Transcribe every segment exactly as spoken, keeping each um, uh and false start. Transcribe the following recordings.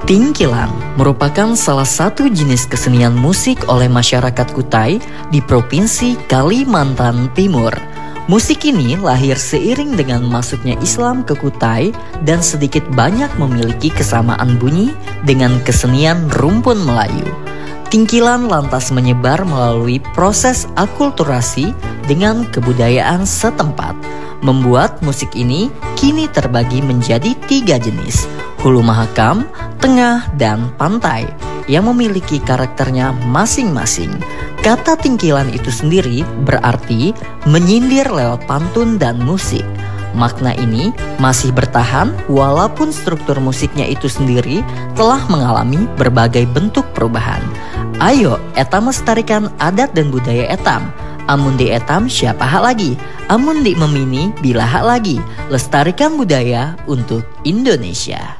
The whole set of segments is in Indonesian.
Tingkilan merupakan salah satu jenis kesenian musik oleh masyarakat Kutai di Provinsi Kalimantan Timur. Musik ini lahir seiring dengan masuknya Islam ke Kutai dan sedikit banyak memiliki kesamaan bunyi dengan kesenian rumpun Melayu. Tingkilan lantas menyebar melalui proses akulturasi dengan kebudayaan setempat, membuat musik ini kini terbagi menjadi tiga jenis: hulu mahakam, tengah, dan pantai, yang memiliki karakternya masing-masing. Kata tingkilan itu sendiri berarti menyindir lewat pantun dan musik. Makna ini masih bertahan walaupun struktur musiknya itu sendiri telah mengalami berbagai bentuk perubahan. Ayo, etam melestarikan adat dan budaya etam. Amun di etam siapa hak lagi? Amun di memini bila hak lagi. Lestarikan budaya untuk Indonesia.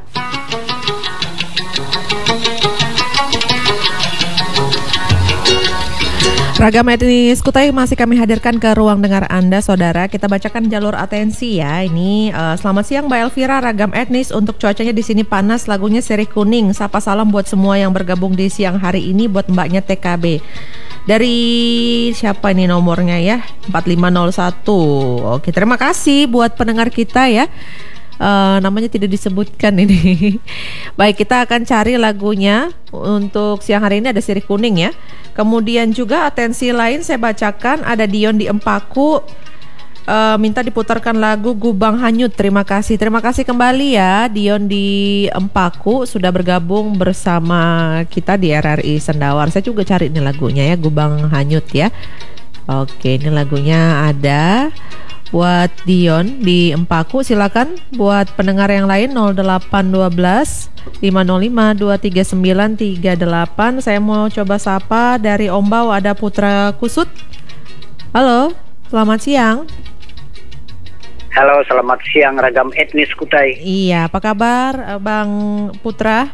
Ragam etnis Kutai masih kami hadirkan ke ruang dengar Anda, saudara. Kita bacakan jalur atensi ya. Ini uh, selamat siang Mbak Elvira, ragam etnis. Untuk cuacanya di sini panas, lagunya Sirih Kuning. Sapa salam buat semua yang bergabung di siang hari ini, buat mbaknya T K B. Dari siapa ini nomornya ya? empat lima nol satu. Oke, terima kasih buat pendengar kita ya. Uh, namanya tidak disebutkan ini. Baik, kita akan cari lagunya. Untuk siang hari ini ada Sirih Kuning ya. Kemudian juga atensi lain saya bacakan, ada Dion di Empaku, uh, minta diputarkan lagu Gubang Hanyut. Terima kasih, terima kasih kembali ya Dion di Empaku sudah bergabung bersama kita di R R I Sendawar. Saya juga cari ini lagunya ya, Gubang Hanyut ya. Oke, ini lagunya ada buat Dion di Empaku. Silakan buat pendengar yang lain nol delapan satu dua lima nol lima dua tiga sembilan tiga delapan. Saya mau coba sapa dari Ombau, ada Putra Kusut. Halo, selamat siang. Halo, selamat siang ragam etnis Kutai. Iya, apa kabar Bang Putra?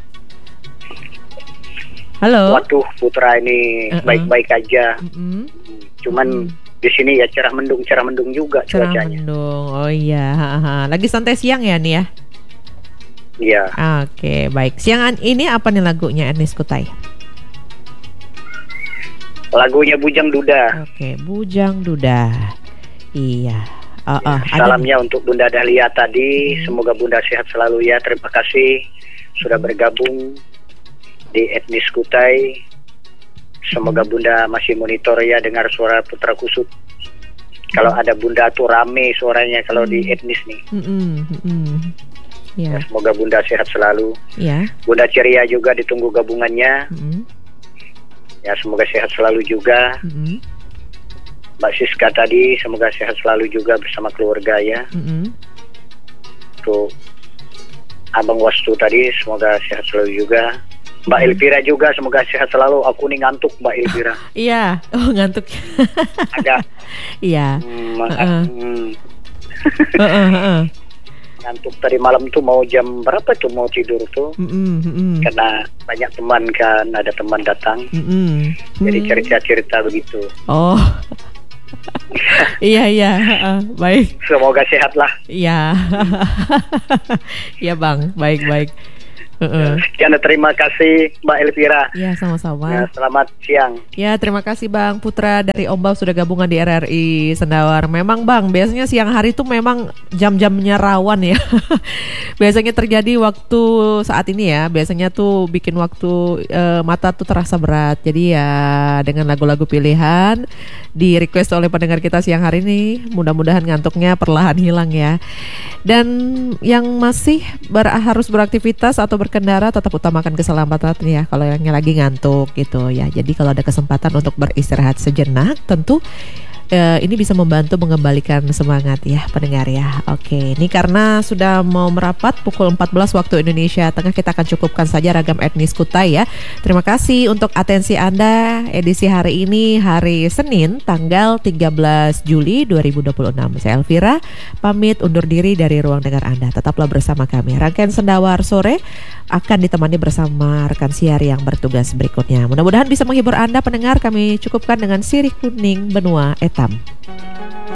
Halo. Waduh, Putra ini uh-uh. baik-baik aja. Uh-uh. Cuman uh-uh. di sini ya cerah mendung, cerah mendung juga cerah cuacanya. Mendung, oh iya. Lagi santai siang ya nih ya? Iya. Oke, baik. Siang ini apa nih lagunya etnis Kutai? Lagunya Bujang Duda. Oke, Bujang Duda. Iya. Uh, uh, Salamnya ada... untuk Bunda Dahlia tadi. Hmm. Semoga Bunda sehat selalu ya. Terima kasih sudah bergabung di etnis Kutai. Semoga Bunda masih monitor ya, dengar suara Putra Kusut. Kalau ada Bunda tuh rame suaranya kalau di etnis nih. Mm-hmm. Yeah. Ya, semoga Bunda sehat selalu. Yeah. Bunda ceria juga, ditunggu gabungannya. Mm-hmm. Ya, semoga sehat selalu juga. Mm-hmm. Mbak Siska tadi semoga sehat selalu juga bersama keluarga ya. Mm-hmm. Tuh Abang Wastu tadi semoga sehat selalu juga. Mbak Elvira juga semoga sehat selalu. Aku nih ngantuk Mbak Elvira. Iya, oh ngantuk. Agak. Iya. Hmm, uh-uh. hmm. uh-uh, uh-uh. Ngantuk tadi malam tuh mau jam berapa tuh mau tidur tuh? Mm-mm, mm-mm. Karena banyak teman kan, ada teman datang. Mm-mm. Jadi cerita-cerita begitu. Oh. Iya iya, uh, baik. Semoga sehat lah. Iya. Iya Bang, baik baik. Uh-uh. Sekian, terima kasih Mbak Elvira. Ya, sama-sama. Ya, selamat siang. Ya, terima kasih Bang Putra dari Ombau sudah gabungan di R R I Sendawar. Memang Bang, biasanya siang hari itu memang jam-jamnya rawan ya. Biasanya terjadi waktu saat ini ya. Biasanya tuh bikin waktu uh, mata tuh terasa berat. Jadi ya dengan lagu-lagu pilihan di request oleh pendengar kita siang hari ini, mudah-mudahan ngantuknya perlahan hilang ya. Dan yang masih ber- harus beraktivitas atau berkendara tetap utamakan keselamatan ya, kalau yang lagi ngantuk gitu ya. Jadi kalau ada kesempatan untuk beristirahat sejenak, tentu uh, ini bisa membantu mengembalikan semangat ya pendengar ya. Oke, ini karena sudah mau merapat pukul empat belas waktu Indonesia Tengah, kita akan cukupkan saja ragam etnis Kutai ya. Terima kasih untuk atensi Anda edisi hari ini, hari Senin tanggal tiga belas Juli dua ribu dua puluh enam. Saya Elvira pamit undur diri dari ruang dengar Anda. Tetaplah bersama kami. Rangkaian Sendawar sore akan ditemani bersama rekan siar yang bertugas berikutnya. Mudah-mudahan bisa menghibur Anda pendengar. Kami cukupkan dengan Sirih Kuning Benua Etam.